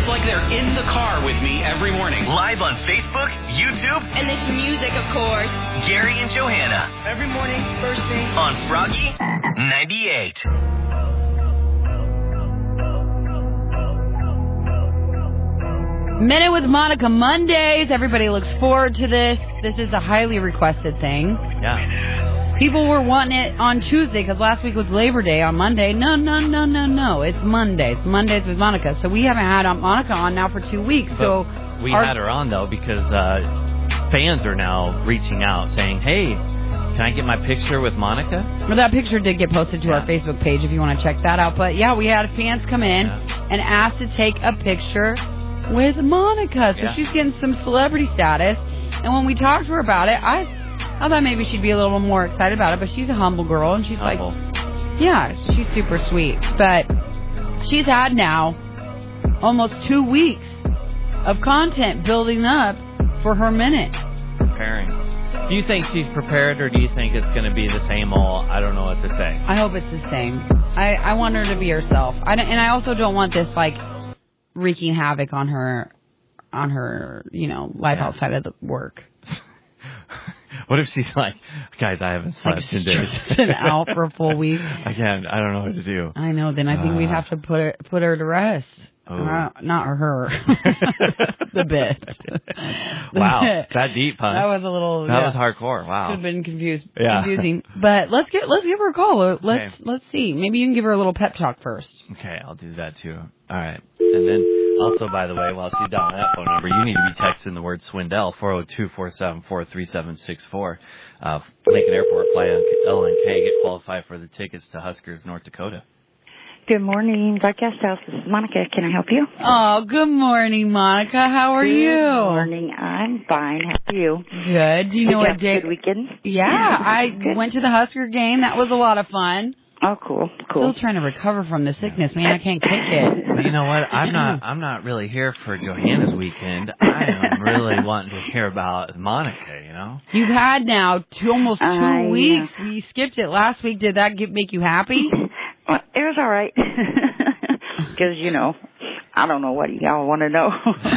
It's like they're in the car with me every morning. Live on Facebook, YouTube, and this music, of course. Gary and Johanna. Every morning, first thing. On Froggy 98. Minute with Monica Mondays. Everybody looks forward to this. This is a highly requested thing. Yeah. People were wanting it on Tuesday because last week was Labor Day. On Monday, no. It's Mondays. Mondays with Monica. So we haven't had Monica on now for 2 weeks. So we had her on, though, because fans are now reaching out saying, hey, can I get my picture with Monica? Well, that picture did get posted to our Facebook page if you want to check that out. But, yeah, we had fans come in and ask to take a picture with Monica. So she's getting some celebrity status. And when we talked to her about it, I thought maybe she'd be a little more excited about it. But she's a humble girl. And she's like, yeah, she's super sweet. But she's had now almost 2 weeks of content building up for her minute. Preparing. Do you think she's prepared, or do you think it's going to be the same old, I don't know what to say? I hope it's the same. I want her to be herself. And I also don't want this, like, wreaking havoc on her, life outside of the work. What if she's like, guys, I haven't slept in days. Been out for a full week. I don't know what to do. I know. Then I think we'd have to put her to rest. Not her. The bit. Wow, that deep, huh? That was a little. That was hardcore. Wow. Could have been confusing. But let's give her a call. Let's see. Maybe you can give her a little pep talk first. Okay, I'll do that too. All right. And then also, by the way, while she's dialing that phone number, you need to be texting the word Swindell 402-474-3764. Lincoln Airport, fly on LNK, get qualified for the tickets to Huskers, North Dakota. Good morning, Broadcast House. This is Monica. Can I help you? Oh, good morning, Monica. How are you? Good morning. I'm fine. How are you? Good. Do you know what day? Good weekend? Yeah, I went to the Husker game. That was a lot of fun. Oh, cool. Still trying to recover from the sickness, man. I can't kick it. But you know what? I'm not really here for Johanna's weekend. I am really wanting to hear about Monica, you know? You've had now almost 2 weeks. We skipped it last week. Did that make you happy? Well, it was all right. Because, I don't know what y'all want to know.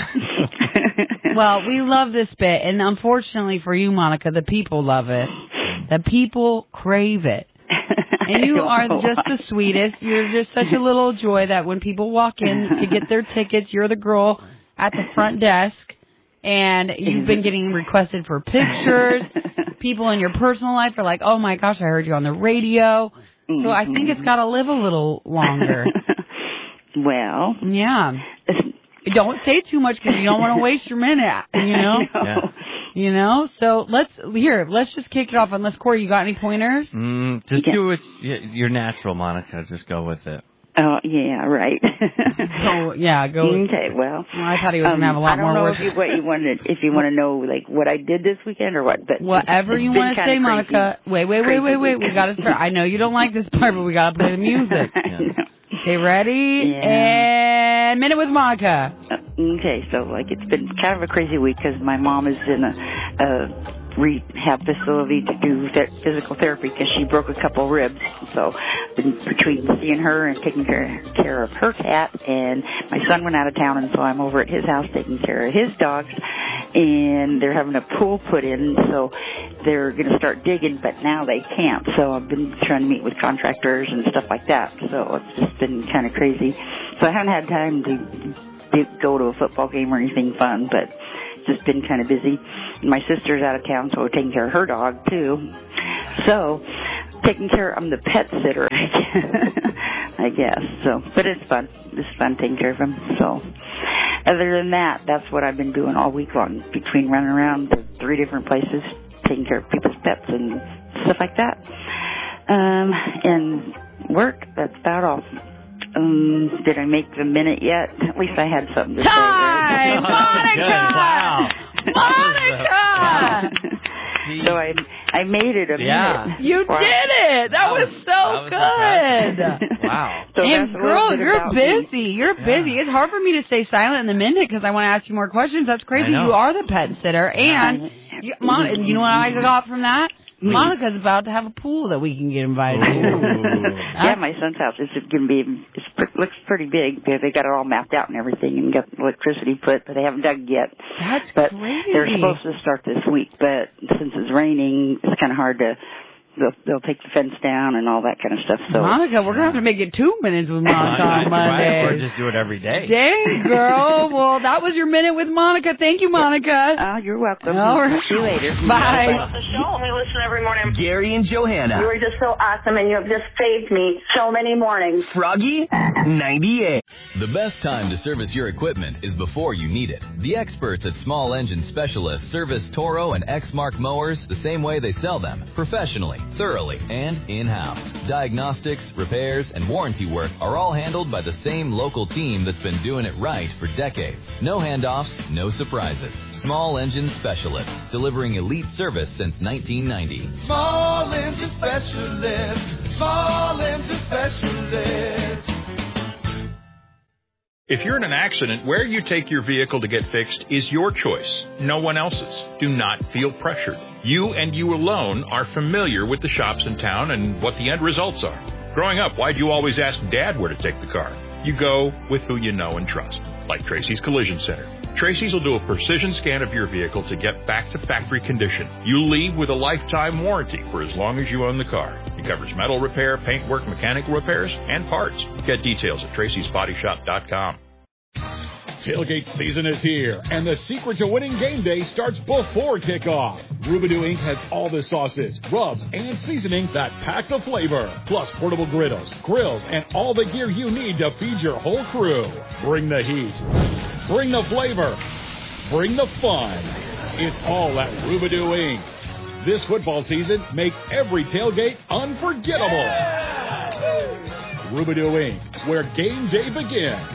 Well, we love this bit. And unfortunately for you, Monica, the people love it. The people crave it. And you are just the sweetest. You're just such a little joy that when people walk in to get their tickets, you're the girl at the front desk. And you've been getting requested for pictures. People in your personal life are like, oh, my gosh, I heard you on the radio. So I think it's got to live a little longer. Well. Yeah. Don't say too much because you don't want to waste your minute, So let's just kick it off. Unless, Corey, you got any pointers? Just do it. You're natural, Monica. Just go with it. Oh, yeah, right. Go. Okay, well. I thought he was going to have a lot more work. I don't know if you want to know, like, what I did this weekend or what. But whatever you want to say, Monica. Wait. We got to start. I know you don't like this part, but we got to play the music. Okay, ready? Yeah. And Minute with Monica. Okay, so, like, it's been kind of a crazy week because my mom is in a rehab facility to do physical therapy because she broke a couple ribs. So between seeing her and taking care of her cat, and my son went out of town, and so I'm over at his house taking care of his dogs, and they're having a pool put in, so they're going to start digging, but now they can't. So I've been trying to meet with contractors and stuff like that. So it's just been kind of crazy. So I haven't had time to go to a football game or anything fun, but just been kind of busy. My sister's out of town, so we're taking care of her dog too. So I'm the pet sitter, I guess. So, but it's fun. It's fun taking care of him. So, other than that, that's what I've been doing all week long, between running around to 3 different places, taking care of people's pets and stuff like that. And work. That's about all. Did I make the minute yet? At least I had something to say. Time! Monica! Wow. Monica! So I made it a minute. You did it! That was so good! Wow. So and girl, you're busy. You're busy. It's hard for me to stay silent in the minute because I want to ask you more questions. That's crazy. You are the pet sitter. And, Monica, you know what I got from that? Monica's about to have a pool that we can get invited to. Yeah, my son's house. It's going to be. Looks pretty big. They got it all mapped out and everything, and got electricity put, but they haven't dug yet. That's but crazy. They're supposed to start this week, but since it's raining, it's kind of hard to. They'll take the fence down and all that kind of stuff. So Monica, we're going to have to make it 2 minutes with Monica on Monday. Or just do it every day. Dang, girl. Well, that was your minute with Monica. Thank you, Monica. You're welcome. All right. See you later. Bye. I love the show. We listen every morning. Gary and Johanna. You were just so awesome, and you have just saved me so many mornings. Froggy 98. The best time to service your equipment is before you need it. The experts at Small Engine Specialists service Toro and Exmark mowers the same way they sell them, professionally, thoroughly, and in-house. Diagnostics, repairs, and warranty work are all handled by the same local team that's been doing it right for decades. No handoffs, no surprises. Small Engine Specialists, delivering elite service since 1990. Small Engine Specialists. Small Engine Specialists. If you're in an accident, where you take your vehicle to get fixed is your choice, no one else's. Do not feel pressured. You and you alone are familiar with the shops in town and what the end results are. Growing up, why'd you always ask Dad where to take the car? You go with who you know and trust, like Tracy's Collision Center. Tracy's will do a precision scan of your vehicle to get back to factory condition. You leave with a lifetime warranty for as long as you own the car. It covers metal repair, paintwork, mechanical repairs, and parts. Get details at tracysbodyshop.com. Tailgate season is here, and the secret to winning game day starts before kickoff. Rubidou Inc. has all the sauces, rubs, and seasoning that pack the flavor, plus portable griddles, grills, and all the gear you need to feed your whole crew. Bring the heat. Bring the flavor. Bring the fun. It's all at Rubidou Inc. This football season, make every tailgate unforgettable. Rubidou Inc., where game day begins.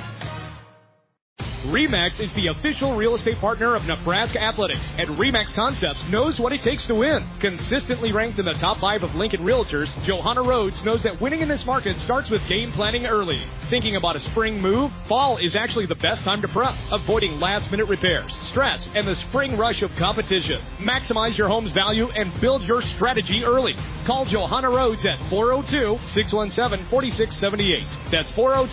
RE/MAX is the official real estate partner of Nebraska Athletics, and RE/MAX Concepts knows what it takes to win. Consistently ranked in the top 5 of Lincoln Realtors, Johanna Rhodes knows that winning in this market starts with game planning early. Thinking about a spring move? Fall is actually the best time to prep, avoiding last-minute repairs, stress, and the spring rush of competition. Maximize your home's value and build your strategy early. Call Johanna Rhodes at 402-617-4678. That's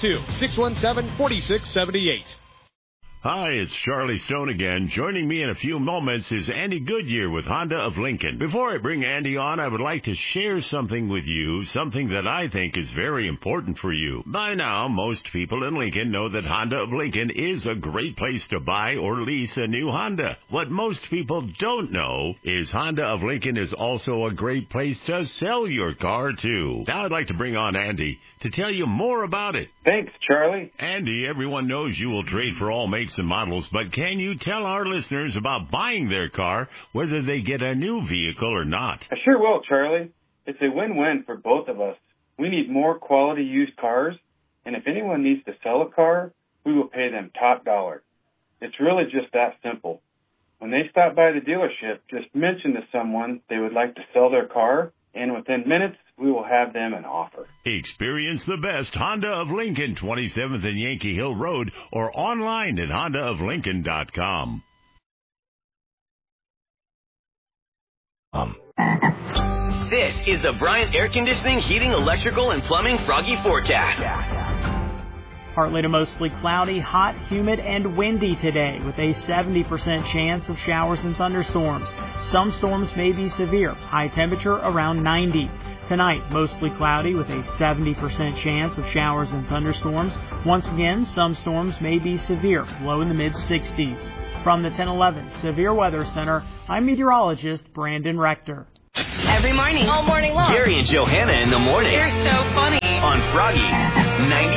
402-617-4678. Hi, it's Charlie Stone again. Joining me in a few moments is Andy Goodyear with Honda of Lincoln. Before I bring Andy on, I would like to share something with you, something that I think is very important for you. By now, most people in Lincoln know that Honda of Lincoln is a great place to buy or lease a new Honda. What most people don't know is Honda of Lincoln is also a great place to sell your car, too. Now I'd like to bring on Andy to tell you more about it. Thanks, Charlie. Andy, everyone knows you will trade for all makes and models, but can you tell our listeners about buying their car, whether they get a new vehicle or not? I sure will, Charlie. It's a win-win for both of us. We need more quality used cars, and if anyone needs to sell a car, we will pay them top dollar. It's really just that simple. When they stop by the dealership, just mention to someone they would like to sell their car, and within minutes, we will have them an offer. Experience the best Honda of Lincoln, 27th and Yankee Hill Road, or online at hondaoflincoln.com. This is the Bryant Air Conditioning, Heating, Electrical, and Plumbing Froggy Forecast. Partly to mostly cloudy, hot, humid, and windy today with a 70% chance of showers and thunderstorms. Some storms may be severe. High temperature around 90. Tonight, mostly cloudy with a 70% chance of showers and thunderstorms. Once again, some storms may be severe, low in the mid-60s. From the 1011 Severe Weather Center, I'm meteorologist Brandon Rector. Every morning. All morning long. Gary and Johanna in the morning. You're so funny. On Froggy 98.